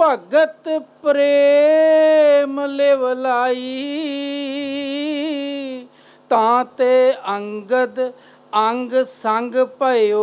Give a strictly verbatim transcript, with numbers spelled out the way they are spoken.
ਭਗਤ ਪ੍ਰੇਮ ਲਿਵ ਲਾਈ। ਤਾਂ ਤੇ ਅੰਗਦ ਅੰਗ ਸੰਗ ਭਇਓ